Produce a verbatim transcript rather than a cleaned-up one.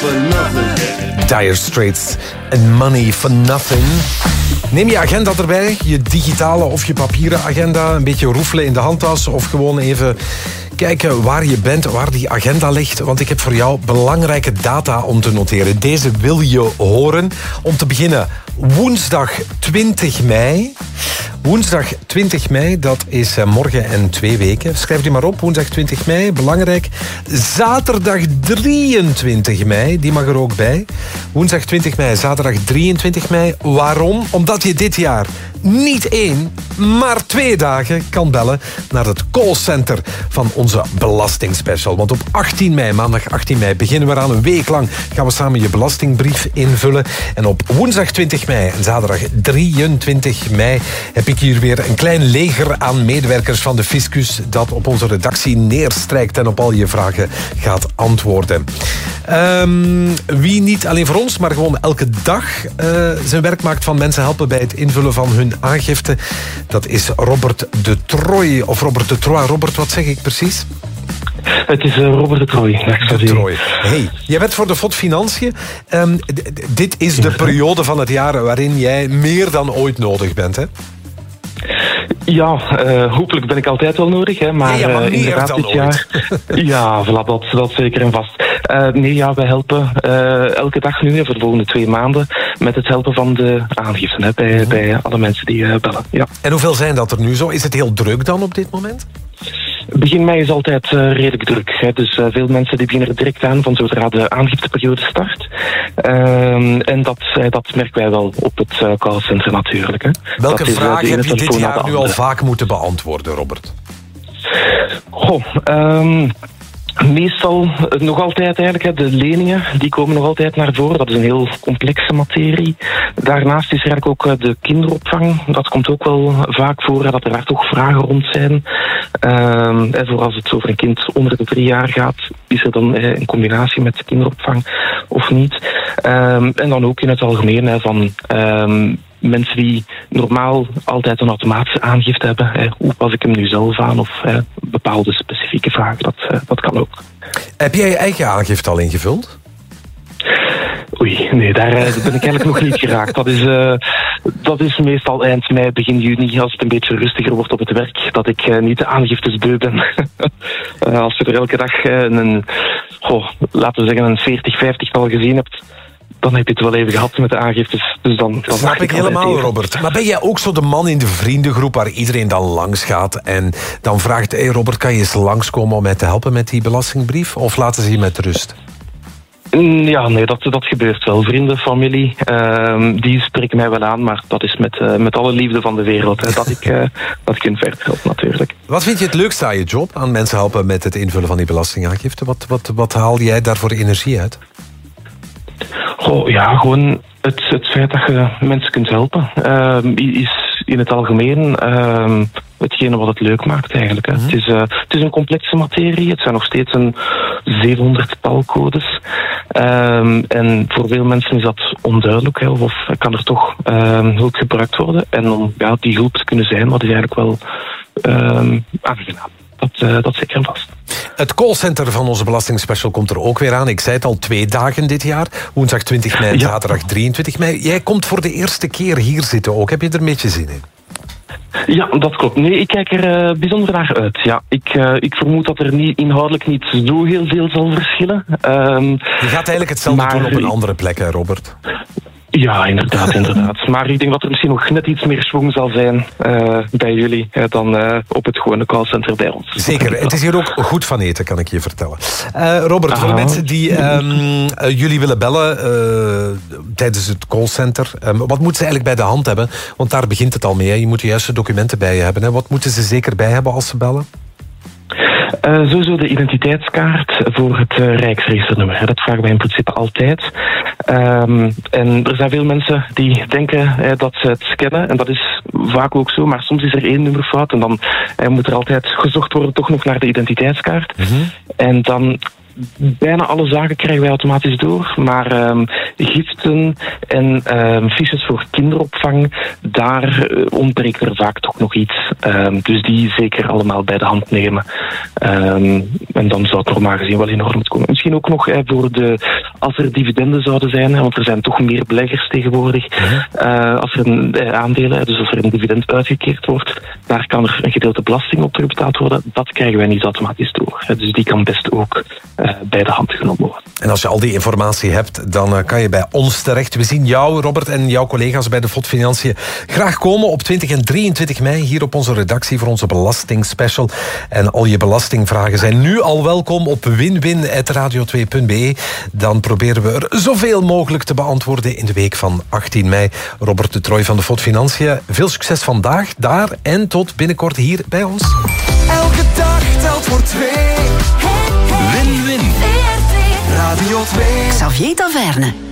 for nothing. Dire Straits and Money for Nothing. Neem je agenda erbij, je digitale of je papieren agenda. Een beetje roefelen in de handtas of gewoon even kijken waar je bent, waar die agenda ligt. Want ik heb voor jou belangrijke data om te noteren. Deze wil je horen. Om te beginnen, woensdag twintig mei. Woensdag twintig mei, dat is morgen en twee weken. Schrijf die maar op, woensdag twintig mei, belangrijk. Zaterdag drieëntwintig mei, die mag er ook bij. Woensdag twintig mei, zaterdag drieëntwintig mei. Waarom? Omdat je dit jaar niet één, maar twee dagen kan bellen naar het callcenter van onze belastingspecial. Want op achttien mei, maandag achttien mei, beginnen we aan een week lang. Gaan we samen je belastingbrief invullen. En op woensdag twintig mei en zaterdag drieëntwintig mei heb ik hier weer een klein leger aan medewerkers van de Fiscus dat op onze redactie neerstrijkt en op al je vragen gaat antwoorden. Um, wie niet alleen voor ons, maar gewoon elke dag uh, zijn werk maakt van mensen helpen bij het invullen van hun aangifte. Dat is Robert de Troy. Of Robert de Troy. Robert, wat zeg ik precies? Het is uh, Robert de Troy. De Troy. Hey, jij bent voor de F O D Financiën. Um, d- d- dit is de periode van het jaar waarin jij meer dan ooit nodig bent, hè? Ja, uh, hopelijk ben ik altijd wel nodig, hè, maar, ja, maar uh, inderdaad dit jaar. Ja, voilà, dat, dat zeker en vast. Uh, nee, ja, wij helpen uh, elke dag nu, voor de volgende twee maanden, met het helpen van de aangiften hè, bij, mm-hmm. bij alle mensen die uh, bellen. Ja. En hoeveel zijn dat er nu zo? Is het heel druk dan op dit moment? Begin mei is altijd uh, redelijk druk. Hè. Dus uh, veel mensen die beginnen er direct aan van zodra de aangifteperiode start. Uh, en dat, uh, dat merken wij wel op het uh, callcenter natuurlijk. Hè. Welke dat vragen is, uh, heb je dit jaar nu al andere. vaak moeten beantwoorden, Robert? Goh, um, meestal nog altijd eigenlijk, hè, de leningen, die komen nog altijd naar voren. Dat is een heel complexe materie. Daarnaast is er eigenlijk ook de kinderopvang. Dat komt ook wel vaak voor, hè, dat er daar toch vragen rond zijn. Um, en voor als het over een kind onder de drie jaar gaat, is er dan eh, in combinatie met de kinderopvang of niet. Um, en dan ook in het algemeen hè, van... Um, mensen die normaal altijd een automatische aangifte hebben. Hè. Hoe pas ik hem nu zelf aan? Of hè, bepaalde specifieke vragen. Dat, uh, dat kan ook. Heb jij je eigen aangifte al ingevuld? Oei, nee, daar, daar ben ik eigenlijk nog niet geraakt. Dat is, uh, dat is meestal eind mei, begin juni, als het een beetje rustiger wordt op het werk, dat ik uh, niet de aangiftes beu ben. uh, als je er elke dag uh, een, goh, laten we zeggen, een veertig, vijftigtal gezien hebt, dan heb je het wel even gehad met de aangiftes. Dus dan, dan dat snap ik helemaal, Robert. Maar ben jij ook zo de man in de vriendengroep waar iedereen dan langs gaat en dan vraagt, hey Robert, kan je eens langskomen om mij te helpen met die belastingbrief? Of laten ze je met rust? Ja, nee, dat, dat gebeurt wel. Vrienden, familie, uh, die spreken mij wel aan, maar dat is met, uh, met alle liefde van de wereld, hè, dat ik uh, dat ik hun verder help natuurlijk. Wat vind je het leukste aan je job, aan mensen helpen met het invullen van die belastingaangifte? Wat, wat, wat haal jij daar voor energie uit? Goh, ja, gewoon het, het feit dat je mensen kunt helpen uh, is in het algemeen uh, hetgene wat het leuk maakt eigenlijk. Hè. Mm-hmm. Het, is, uh, het is een complexe materie, het zijn nog steeds een zevenhonderdtal codes. Um, en voor veel mensen is dat onduidelijk, hè, of kan er toch um, hulp gebruikt worden. En om ja, die hulp te kunnen zijn, dat is eigenlijk wel um, aangenaam. Dat, uh, dat zeker en vast. Het callcenter van onze belastingspecial komt er ook weer aan. Ik zei het al, twee dagen dit jaar. Woensdag twintig mei en ja. zaterdag drieëntwintig mei. Jij komt voor de eerste keer hier zitten ook. Heb je er een beetje zin in? Ja, dat klopt. Nee, ik kijk er uh, bijzonder naar uit. Ja, ik, uh, ik vermoed dat er niet, inhoudelijk niet zo heel veel zal verschillen. Um, je gaat eigenlijk hetzelfde maar, doen op een andere plek, hè, Robert? Ja, inderdaad, inderdaad. Maar ik denk dat er misschien nog net iets meer schwung zal zijn uh, bij jullie uh, dan uh, op het gewone callcenter bij ons. Zeker. Het is hier ook goed van eten, kan ik je vertellen. Uh, Robert, Aha. voor de mensen die um, uh, jullie willen bellen uh, tijdens het callcenter, um, wat moeten ze eigenlijk bij de hand hebben? Want daar begint het al mee. Hè? Je moet de juiste documenten bij je hebben. Hè? Wat moeten ze zeker bij hebben als ze bellen? Uh, sowieso de identiteitskaart voor het uh, Rijksregisternummer. Dat vragen wij in principe altijd. Um, en er zijn veel mensen die denken uh, dat ze het kennen. En dat is vaak ook zo. Maar soms is er één nummer fout. En dan uh, moet er altijd gezocht worden toch nog naar de identiteitskaart. Mm-hmm. En dan... Bijna alle zaken krijgen wij automatisch door. Maar um, giften en um, fiches voor kinderopvang, daar uh, ontbreekt er vaak toch nog iets. Um, dus die zeker allemaal bij de hand nemen. Um, en dan zou het normaal gezien wel in orde moeten komen. Misschien ook nog eh, voor de, als er dividenden zouden zijn, want er zijn toch meer beleggers tegenwoordig. Uh, als er een eh, aandelen, dus als er een dividend uitgekeerd wordt, daar kan er een gedeelte belasting op terugbetaald worden. Dat krijgen wij niet automatisch door. Hè. Dus die kan best ook uh, bij de hand genomen worden. En als je al die informatie hebt, dan uh, kan je bij ons terecht. We zien jou, Robert, en jouw collega's bij de V O T Financiën graag komen op twintig en drieëntwintig mei hier op onze redactie voor onze belastingspecial. En al je belastingvragen zijn nu al welkom op win win punt radio twee punt b e. Dan proberen we er zoveel mogelijk te beantwoorden in de week van achttien mei. Robert de Trooij van de V O T Financiën. Veel succes vandaag, daar en tot binnenkort hier bij ons. Elke dag telt voor twee. Win-win. Radio twee. Xavier Taverne.